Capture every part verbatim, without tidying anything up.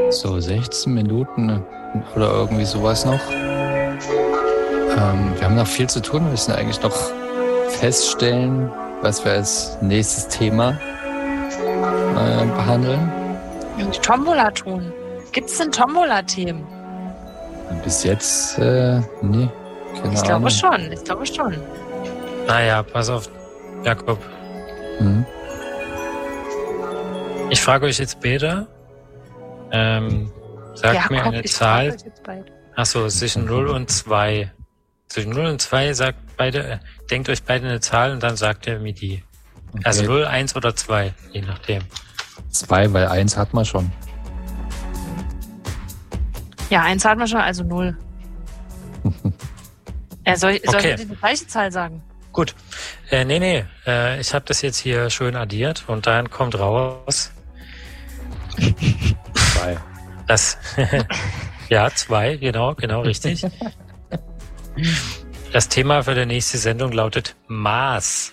So, sechzehn Minuten oder irgendwie sowas noch. Ähm, wir haben noch viel zu tun. Wir müssen eigentlich noch feststellen, was wir als nächstes Thema äh, behandeln. Die Tombola tun. Gibt es denn Tombola-Themen? Bis jetzt, äh, nee. Keine Ich glaube Ahnung. schon, ich glaube schon. Naja, pass auf, Jakob. Hm? Ich frage euch jetzt beide. Ähm, sagt Jakob, mir eine ich Zahl. frage euch jetzt beide. Achso, zwischen null und zwei. Zwischen null und zwei sagt beide, äh, denkt euch beide eine Zahl und dann sagt ihr mir die. Okay. Also null, eins oder zwei, je nachdem. Zwei, weil eins hat man schon. Ja, eins hat man schon, also null. äh, soll soll Okay. ich die gleiche Zahl sagen? Gut. Äh, nee, nee. Äh, ich habe das jetzt hier schön addiert und dann kommt raus, Zwei. dass ja, zwei, genau, genau richtig. Das Thema für die nächste Sendung lautet Maß.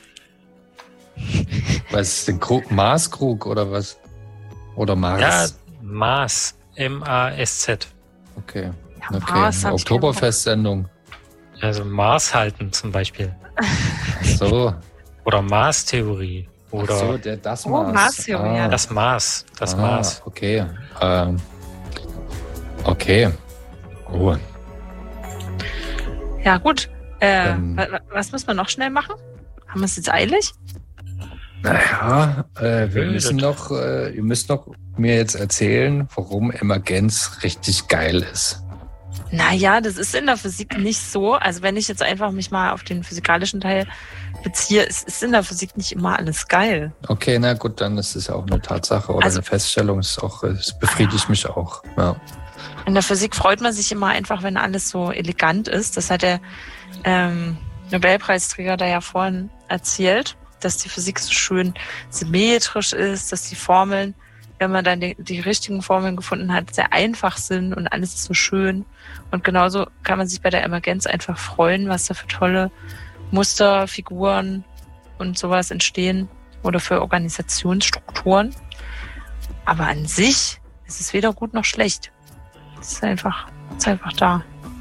Was ist denn Krug? Maßkrug oder was? Oder Mars? Ja, Maß. M A S Z. Okay. Ja, Okay. Mars hab ich keinen Bock. Oktoberfest-Sendung. Also Maß halten zum Beispiel. Ach so. Oder Maßtheorie. Oder Ach so, der, das Oh, Maß. Maßtheorie, ja. das Maß. Das ah, Maß. Okay. Ähm, okay. Oh. Ja, gut. Äh, Ähm. wa- wa- was müssen wir noch schnell machen? Haben wir es jetzt eilig? Naja, äh, wir Nö, müssen das- noch, äh, ihr müsst noch mir jetzt erzählen, warum Emergenz richtig geil ist. Naja, das ist in der Physik nicht so. Also wenn ich jetzt einfach mich mal auf den physikalischen Teil beziehe, es ist in der Physik nicht immer alles geil. Okay, na gut, dann ist es auch eine Tatsache oder Also- eine Feststellung. Es ist auch, es befriedigt mich auch. Ja. In der Physik freut man sich immer einfach, wenn alles so elegant ist. Das hat der ähm, Nobelpreisträger da ja vorhin erzählt, dass die Physik so schön symmetrisch ist, dass die Formeln, wenn man dann die, die richtigen Formeln gefunden hat, sehr einfach sind und alles ist so schön. Und genauso kann man sich bei der Emergenz einfach freuen, was da für tolle Muster, Figuren und sowas entstehen oder für Organisationsstrukturen. Aber an sich ist es weder gut noch schlecht. Es ist einfach, es ist einfach da.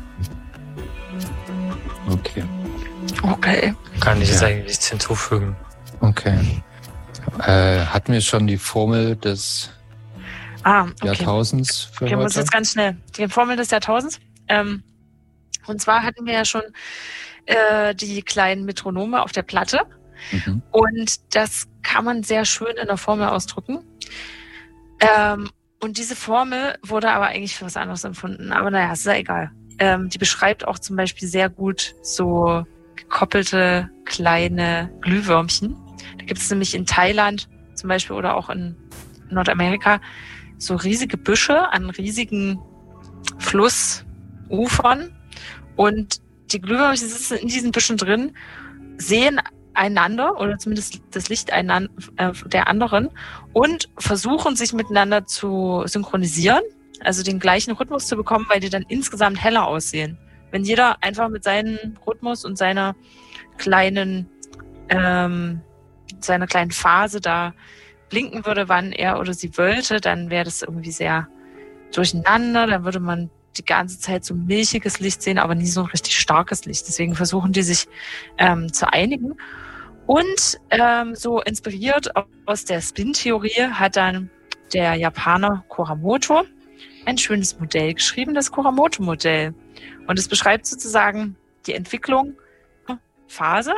Okay. Okay. Kann ich jetzt Ja. eigentlich nichts hinzufügen. Okay. Äh, hatten wir schon die Formel des Ah, okay. Jahrtausends für Okay, muss heute? jetzt ganz schnell. Die Formel des Jahrtausends. Ähm, und zwar hatten wir ja schon äh, die kleinen Metronome auf der Platte. Mhm. Und das kann man sehr schön in der Formel ausdrücken. Ähm, und diese Formel wurde aber eigentlich für was anderes empfunden. Aber naja, ist ja egal. Ähm, die beschreibt auch zum Beispiel sehr gut so gekoppelte kleine Glühwürmchen. Da gibt es nämlich in Thailand zum Beispiel oder auch in Nordamerika so riesige Büsche an riesigen Flussufern. Und die Glühwürmchen sitzen in diesen Büschen drin, sehen einander oder zumindest das Licht einander, äh, der anderen und versuchen sich miteinander zu synchronisieren, also den gleichen Rhythmus zu bekommen, weil die dann insgesamt heller aussehen. Wenn jeder einfach mit seinem Rhythmus und seiner kleinen, ähm, seiner kleinen Phase da blinken würde, wann er oder sie wollte, dann wäre das irgendwie sehr durcheinander, dann würde man die ganze Zeit so milchiges Licht sehen, aber nie so ein richtig starkes Licht. Deswegen versuchen die sich ähm, zu einigen. Und ähm, so inspiriert aus der Spin-Theorie hat dann der Japaner Kuramoto ein schönes Modell geschrieben, das Kuramoto-Modell. Und es beschreibt sozusagen die Entwicklung Phase,